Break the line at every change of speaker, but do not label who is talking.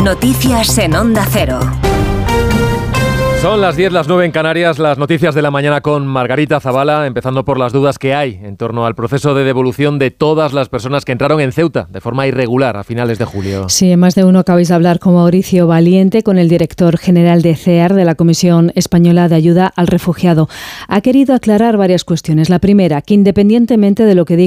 Noticias en Onda Cero.
Son las 10, las 9 en Canarias, las noticias de la mañana con Margarita Zavala, empezando por las dudas que hay en torno al proceso de devolución de todas las personas que entraron en Ceuta de forma irregular a finales de julio.
Sí, más de uno acabáis de hablar con Mauricio Valiente, con el director general de CEAR, de la Comisión Española de Ayuda al Refugiado. Ha querido aclarar varias cuestiones. La primera, que independientemente de lo que diga